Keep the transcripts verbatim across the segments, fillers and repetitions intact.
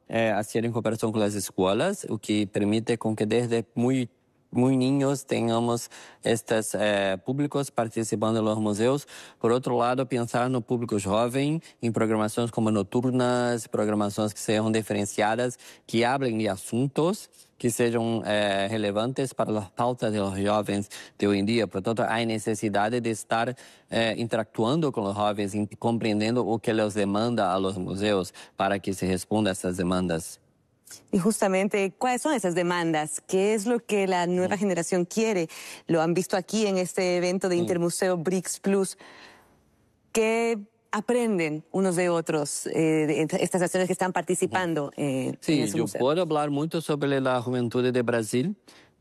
eh, hacer en cooperación con las escuelas, lo que permite con que desde muy muy niños tenhamos estes eh, públicos participando nos museus. Por outro lado, pensar no público jovem, em programações como noturnas, programações que sejam diferenciadas, que hablem de assuntos que sejam eh, relevantes para as pautas dos jovens de hoje em dia. Portanto, há necessidade de estar eh, interactuando com os jovens e compreendendo o que eles demandam a los museus para que se responda a essas demandas. Y justamente, ¿cuáles son esas demandas? ¿Qué es lo que la nueva generación quiere? Lo han visto aquí en este evento de Intermuseo BRICS Plus. ¿Qué aprenden unos de otros eh, de estas naciones que están participando eh, sí, en ese yo museo? puedo hablar mucho sobre la juventud de Brasil,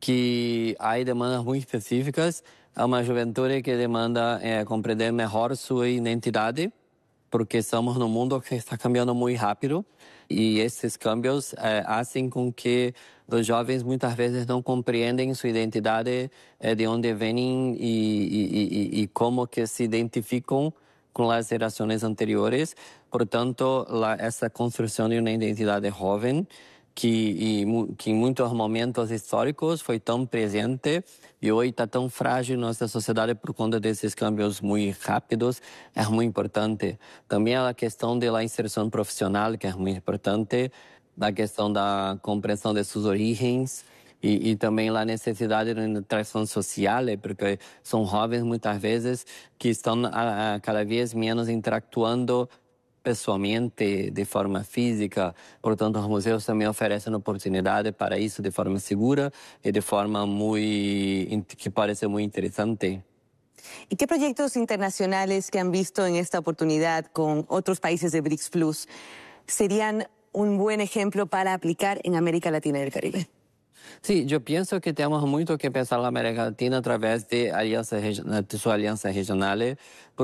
que hay demandas muy específicas. Hay una juventud que demanda eh, comprender mejor su identidad, porque estamos en un mundo que está cambiando muy rápido y esses cambios eh, hacen con que los jóvenes muchas veces no comprenden su identidad, eh, de dónde vienen y, y, y, y cómo que se identifican con las generaciones anteriores. Por tanto, la, essa construção de uma identidade jovem que, e, que em muitos momentos históricos foi tão presente e hoje está tão frágil nossa sociedade por conta desses cambios muito rápidos, é muito importante. Também a questão da inserção profissional, que é muito importante, a questão da compreensão de suas origens, E, e também a necessidade de interação social, porque são jovens muitas vezes que estão a, a cada vez menos interactuando pessoalmente, de forma física. Portanto, os museus também oferecem oportunidade para isso de forma segura e de forma muito, que parece muito interessante. ¿Y qué proyectos internacionales que han visto en esta oportunidad con otros países de BRICS Plus serían un buen ejemplo para aplicar en América Latina y el Caribe? Sí, yo pienso que tenemos mucho que pensar en la América Latina a través de, alianzas, de sus alianzas regionales,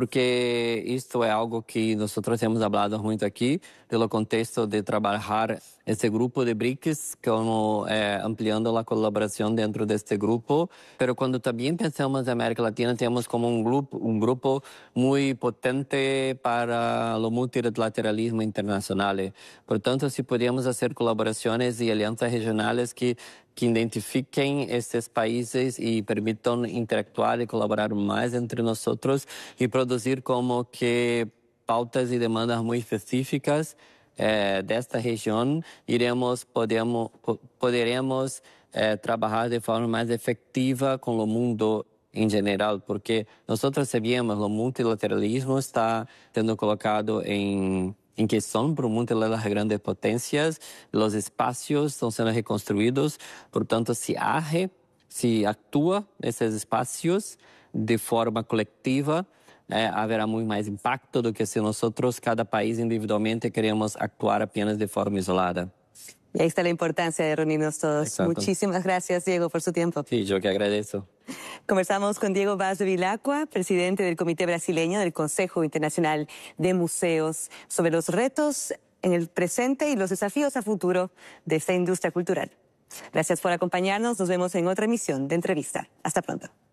porque esto es algo que nosotros hemos hablado mucho aquí, de lo contexto de trabajar este grupo de BRICS, como eh, ampliando la colaboración dentro de este grupo. Pero cuando también pensamos en América Latina, tenemos como un grupo, un grupo muy potente para el multilateralismo internacional. Por tanto, si podemos hacer colaboraciones y alianzas regionales que que identifiquem esses países e permitam interactuar e colaborar mais entre nós e produzir como que pautas e demandas muito específicas eh, desta região, iremos podemos poderemos eh, trabalhar de forma mais efetiva com o mundo em geral, porque nós sabemos que o multilateralismo está sendo colocado em em questão por muitas das grandes potências, os espaços estão sendo reconstruídos, portanto, se age, se atua nesses espaços de forma coletiva, eh, haverá muito mais impacto do que se nós, cada país individualmente, queremos actuar apenas de forma isolada. Y ahí está la importancia de reunirnos todos. Exacto. Muchísimas gracias, Diego, por su tiempo. Sí, yo que agradezco. Conversamos con Diego Vaz de Vilacqua, presidente del Comité Brasileño del Consejo Internacional de Museos, sobre los retos en el presente y los desafíos a futuro de esta industria cultural. Gracias por acompañarnos. Nos vemos en otra emisión de Entrevista. Hasta pronto.